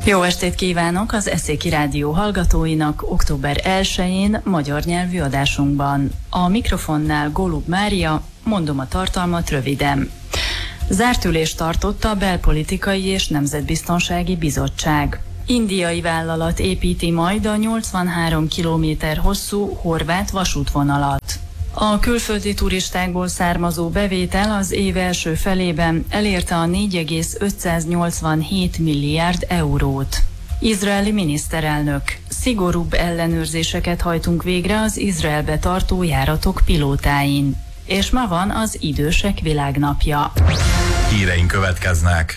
Jó estét kívánok az Eszéki Rádió hallgatóinak október 1-én magyar nyelvű adásunkban. A mikrofonnál Golub Mária, mondom a tartalmat röviden. Zárt ülést tartott a Belpolitikai és Nemzetbiztonsági Bizottság. Indiai vállalat építi majd a 83 kilométer hosszú horvát vasútvonalat. A külföldi turistákból származó bevétel az év első felében elérte a 4,587 milliárd eurót. Izraeli miniszterelnök: szigorúbb ellenőrzéseket hajtunk végre az Izraelbe tartó járatok pilótáin. És ma van az Idősek Világnapja. Híreink következnek.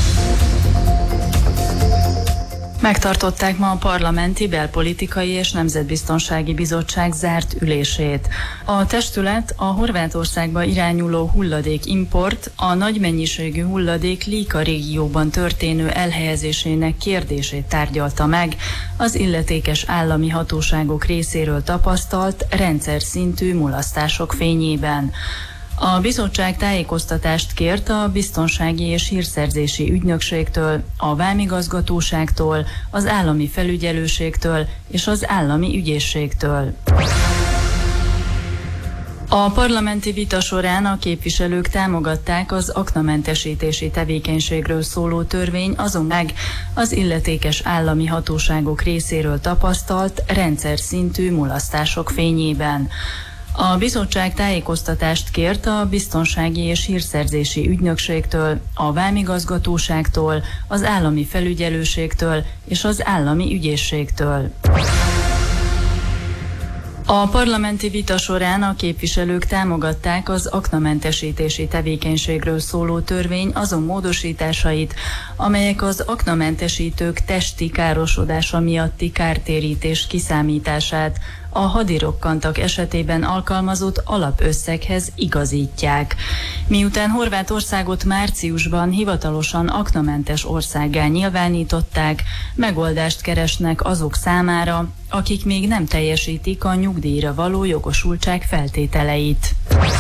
Megtartották ma a Parlamenti Belpolitikai és Nemzetbiztonsági Bizottság zárt ülését. A testület a Horvátországba irányuló hulladékimport, a nagy mennyiségű hulladék Lika régióban történő elhelyezésének kérdését tárgyalta meg az illetékes állami hatóságok részéről tapasztalt rendszer szintű mulasztások fényében. A bizottság tájékoztatást kért a Biztonsági és Hírszerzési Ügynökségtől, a Vámigazgatóságtól, az Állami Felügyelőségtől és az Állami Ügyészségtől. A parlamenti vita során a képviselők támogatták az aknamentesítési tevékenységről szóló törvény, azon meg az illetékes állami hatóságok részéről tapasztalt rendszer szintű mulasztások fényében. A bizottság tájékoztatást kért a Biztonsági és Hírszerzési Ügynökségtől, a Vámigazgatóságtól, az Állami Felügyelőségtől és az Állami Ügyészségtől. A parlamenti vita során a képviselők támogatták az aknamentesítési tevékenységről szóló törvény azon módosításait, amelyek az aknamentesítők testi károsodása miatti kártérítés kiszámítását a hadirokkantak esetében alkalmazott alapösszeghez igazítják. Miután Horvátországot márciusban hivatalosan aknamentes országgá nyilvánították, megoldást keresnek azok számára, akik még nem teljesítik a nyugdíjra való jogosultság feltételeit.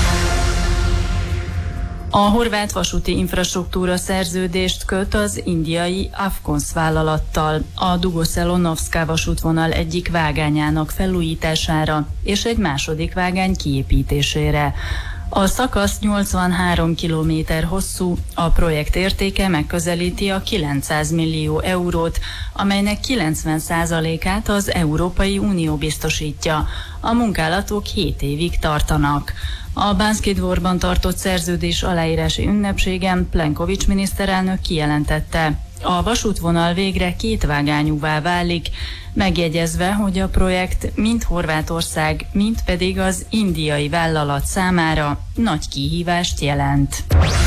A horvát vasúti infrastruktúra szerződést köt az indiai Afcons vállalattal a Dugo-Selo-Novska vasútvonal egyik vágányának felújítására és egy második vágány kiépítésére. A szakasz 83 kilométer hosszú, a projekt értéke megközelíti a 900 millió eurót, amelynek 90%-át az Európai Unió biztosítja. A munkálatok 7 évig tartanak. A Banski Dvorban tartott szerződés aláírási ünnepségen Plenković miniszterelnök kijelentette: a vasútvonal végre kétvágányúvá válik, megjegyezve, hogy a projekt mind Horvátország, mind pedig az indiai vállalat számára nagy kihívást jelent.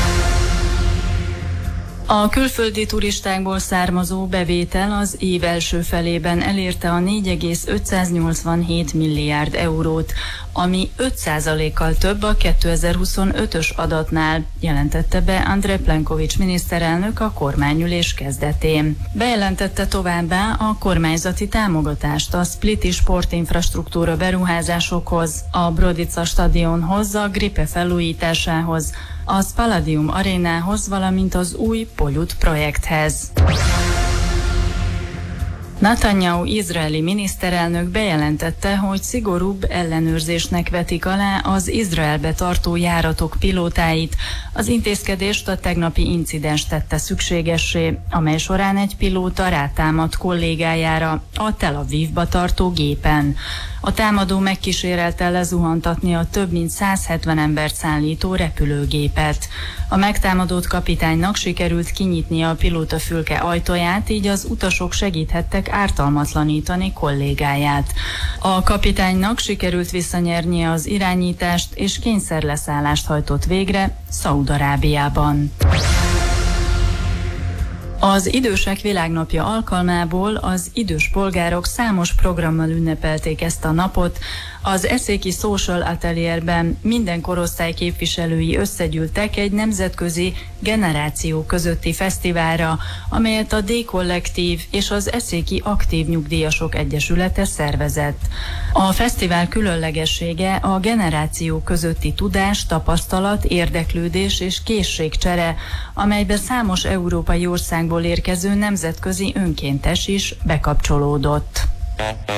A külföldi turistákból származó bevétel az év első felében elérte a 4,587 milliárd eurót, ami 5%-kal több a 2025-ös adatnál, jelentette be Andrej Plenković miniszterelnök a kormányülés kezdetén. Bejelentette továbbá a kormányzati támogatást a spliti sportinfrastruktúra beruházásokhoz, a Brodica stadionhoz, a Gripe felújításához, a Spaladium arénához, valamint az új Polyut projekthez. Netanyahu izraeli miniszterelnök bejelentette, hogy szigorúbb ellenőrzésnek vetik alá az Izraelbe tartó járatok pilótáit. Az intézkedést a tegnapi incidens tette szükségessé, amely során egy pilóta rátámadt kollégájára a Tel Avivba tartó gépen. A támadó megkísérelte lezuhantatni a több mint 170 embert szállító repülőgépet. A megtámadott kapitánynak sikerült kinyitnia a pilótafülke ajtaját, így az utasok segíthettek ártalmatlanítani kollégáját. A kapitánynak sikerült visszanyernie az irányítást, és kényszerleszállást hajtott végre Szaúd-Arábiában. Az Idősek Világnapja alkalmából az idős polgárok számos programmal ünnepelték ezt a napot. Az Eszéki Social Atelierben minden korosztály képviselői összegyűltek egy nemzetközi generáció közötti fesztiválra, amelyet a D-kollektív és az Eszéki Aktív Nyugdíjasok Egyesülete szervezett. A fesztivál különlegessége a generáció közötti tudás, tapasztalat, érdeklődés és készségcsere, amelybe számos európai országból érkező nemzetközi önkéntes is bekapcsolódott.